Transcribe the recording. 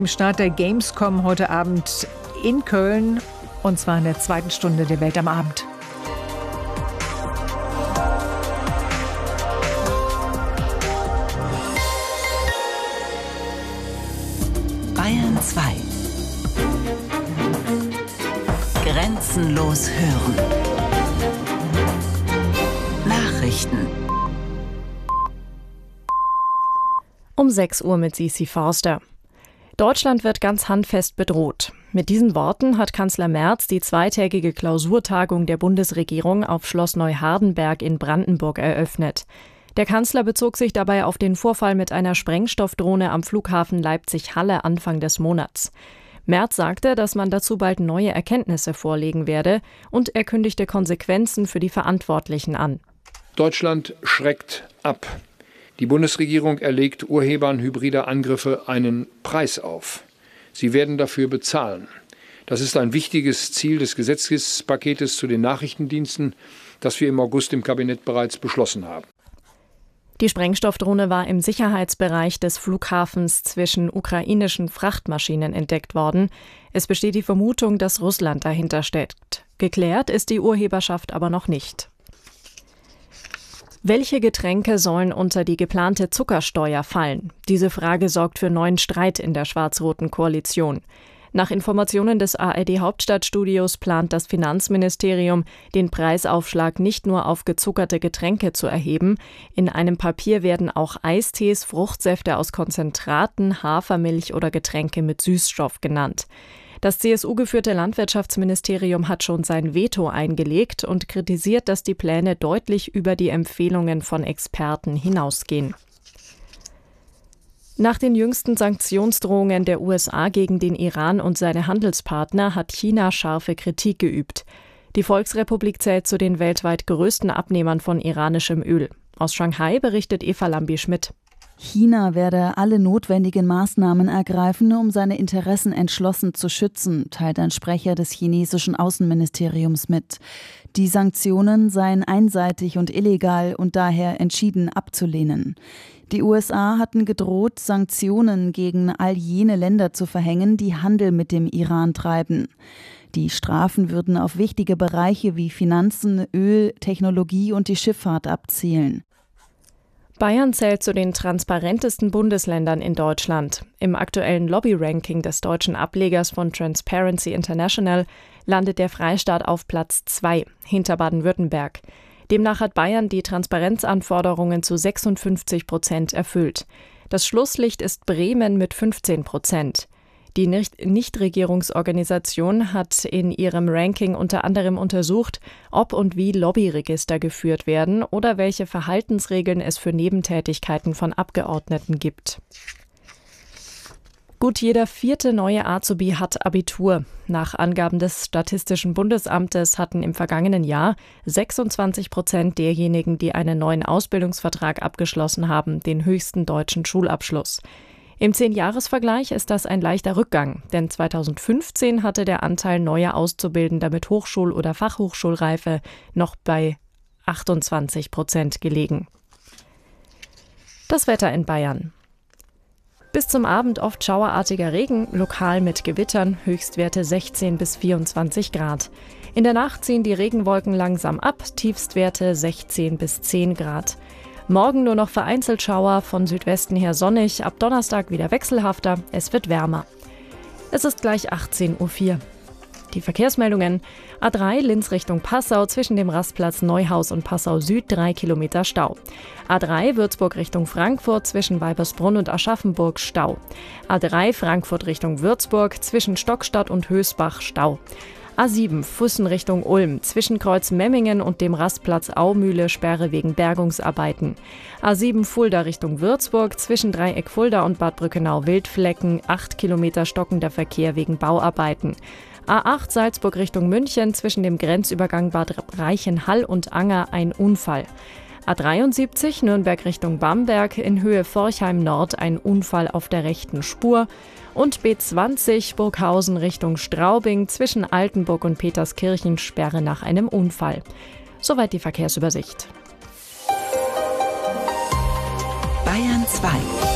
Im Start der Gamescom heute Abend in Köln, und zwar in der zweiten Stunde der Welt am Abend. Bayern 2. Grenzenlos hören. Nachrichten. Um 6 Uhr mit Sisi Forster. Deutschland wird ganz handfest bedroht. Mit diesen Worten hat Kanzler Merz die zweitägige Klausurtagung der Bundesregierung auf Schloss Neuhardenberg in Brandenburg eröffnet. Der Kanzler bezog sich dabei auf den Vorfall mit einer Sprengstoffdrohne am Flughafen Leipzig-Halle Anfang des Monats. Merz sagte, dass man dazu bald neue Erkenntnisse vorlegen werde, und er kündigte Konsequenzen für die Verantwortlichen an. Deutschland schreckt ab. Die Bundesregierung erlegt Urhebern hybrider Angriffe einen Preis auf. Sie werden dafür bezahlen. Das ist ein wichtiges Ziel des Gesetzespaketes zu den Nachrichtendiensten, das wir im August im Kabinett bereits beschlossen haben. Die Sprengstoffdrohne war im Sicherheitsbereich des Flughafens zwischen ukrainischen Frachtmaschinen entdeckt worden. Es besteht die Vermutung, dass Russland dahinter steckt. Geklärt ist die Urheberschaft aber noch nicht. Welche Getränke sollen unter die geplante Zuckersteuer fallen? Diese Frage sorgt für neuen Streit in der schwarz-roten Koalition. Nach Informationen des ARD-Hauptstadtstudios plant das Finanzministerium, den Preisaufschlag nicht nur auf gezuckerte Getränke zu erheben. In einem Papier werden auch Eistees, Fruchtsäfte aus Konzentraten, Hafermilch oder Getränke mit Süßstoff genannt. Das CSU-geführte Landwirtschaftsministerium hat schon sein Veto eingelegt und kritisiert, dass die Pläne deutlich über die Empfehlungen von Experten hinausgehen. Nach den jüngsten Sanktionsdrohungen der USA gegen den Iran und seine Handelspartner hat China scharfe Kritik geübt. Die Volksrepublik zählt zu den weltweit größten Abnehmern von iranischem Öl. Aus Shanghai berichtet Eva Lambi-Schmidt. China werde alle notwendigen Maßnahmen ergreifen, um seine Interessen entschlossen zu schützen, teilt ein Sprecher des chinesischen Außenministeriums mit. Die Sanktionen seien einseitig und illegal und daher entschieden abzulehnen. Die USA hatten gedroht, Sanktionen gegen all jene Länder zu verhängen, die Handel mit dem Iran treiben. Die Strafen würden auf wichtige Bereiche wie Finanzen, Öl, Technologie und die Schifffahrt abzielen. Bayern zählt zu den transparentesten Bundesländern in Deutschland. Im aktuellen Lobby-Ranking des deutschen Ablegers von Transparency International landet der Freistaat auf Platz 2, hinter Baden-Württemberg. Demnach hat Bayern die Transparenzanforderungen zu 56% erfüllt. Das Schlusslicht ist Bremen mit 15%. Die Nichtregierungsorganisation hat in ihrem Ranking unter anderem untersucht, ob und wie Lobbyregister geführt werden oder welche Verhaltensregeln es für Nebentätigkeiten von Abgeordneten gibt. Gut jeder 4. neue Azubi hat Abitur. Nach Angaben des Statistischen Bundesamtes hatten im vergangenen Jahr 26% derjenigen, die einen neuen Ausbildungsvertrag abgeschlossen haben, den höchsten deutschen Schulabschluss. Im 10-Jahres-Vergleich ist das ein leichter Rückgang, denn 2015 hatte der Anteil neuer Auszubildender mit Hochschul- oder Fachhochschulreife noch bei 28% gelegen. Das Wetter in Bayern. Bis zum Abend oft schauerartiger Regen, lokal mit Gewittern, Höchstwerte 16 bis 24 Grad. In der Nacht ziehen die Regenwolken langsam ab, Tiefstwerte 16 bis 10 Grad. Morgen nur noch vereinzelt Schauer, von Südwesten her sonnig, ab Donnerstag wieder wechselhafter, es wird wärmer. Es ist gleich 18:04 Uhr. Die Verkehrsmeldungen: A3 Linz Richtung Passau zwischen dem Rastplatz Neuhaus und Passau Süd 3 Kilometer Stau. A3 Würzburg Richtung Frankfurt zwischen Weibersbrunn und Aschaffenburg Stau. A3 Frankfurt Richtung Würzburg zwischen Stockstadt und Hösbach Stau. A7 Füssen Richtung Ulm zwischen Kreuz Memmingen und dem Rastplatz Aumühle Sperre wegen Bergungsarbeiten. A7 Fulda Richtung Würzburg zwischen Dreieck Fulda und Bad Brückenau Wildflecken 8 Kilometer stockender Verkehr wegen Bauarbeiten. A8 Salzburg Richtung München zwischen dem Grenzübergang Bad Reichenhall und Anger ein Unfall. A73 Nürnberg Richtung Bamberg in Höhe Forchheim Nord ein Unfall auf der rechten Spur. Und B20 Burghausen Richtung Straubing zwischen Altenburg und Peterskirchen Sperre nach einem Unfall. Soweit die Verkehrsübersicht. Bayern 2.